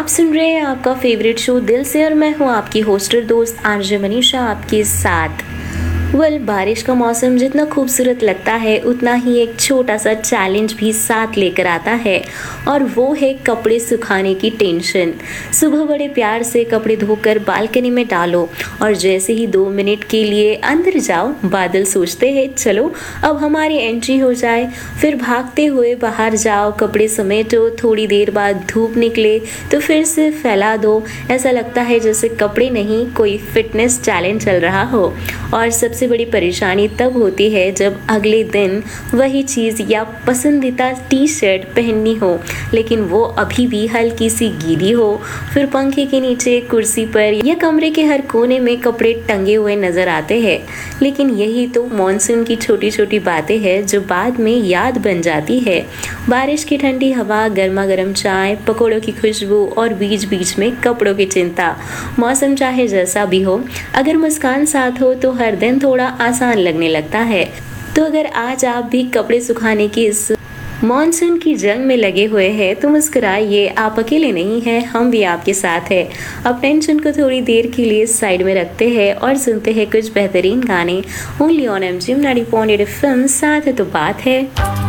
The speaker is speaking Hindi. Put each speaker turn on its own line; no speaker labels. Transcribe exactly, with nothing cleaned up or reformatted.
आप सुन रहे हैं आपका फेवरेट शो दिल से और मैं हूँ आपकी होस्टर दोस्त आरजे मनीषा आपके साथ। वेल well, बारिश का मौसम जितना खूबसूरत लगता है उतना ही एक छोटा सा चैलेंज भी साथ लेकर आता है और वो है कपड़े सुखाने की टेंशन। सुबह बड़े प्यार से कपड़े धोकर बालकनी में डालो और जैसे ही दो मिनट के लिए अंदर जाओ बादल सोचते हैं चलो अब हमारी एंट्री हो जाए। फिर भागते हुए बाहर जाओ, कपड़े समेटो, थोड़ी देर बाद धूप निकले तो फिर से फैला दो। ऐसा लगता है जैसे कपड़े नहीं कोई फिटनेस चैलेंज चल रहा हो। और सबसे सबसे बड़ी परेशानी तब होती है जब अगले दिन वही चीज़ या पसंदीदा टी शर्ट पहननी हो लेकिन वो अभी भी हल्की सी गीली हो। फिर पंखे के नीचे, कुर्सी पर या कमरे के हर कोने में कपड़े टंगे हुए नजर आते हैं। लेकिन यही तो मॉनसून की छोटी छोटी बातें हैं जो बाद में याद बन जाती है। बारिश की ठंडी हवा, गर्मा गर्म चाय, पकौड़ों की खुशबू और बीच बीच में कपड़ों की चिंता। मौसम चाहे जैसा भी हो, अगर मुस्कान साथ हो तो हर दिन थोड़ा आसान लगने लगता है। तो अगर आज आप भी कपड़े सुखाने की इस मॉनसून की जंग में लगे हुए हैं तो मुस्कुराइए, आप अकेले नहीं हैं, हम भी आपके साथ हैं। अब टेंशन को थोड़ी देर के लिए साइड में रखते हैं और सुनते हैं कुछ बेहतरीन गाने only on MG ninety point eight FM. साथ है तो बात है।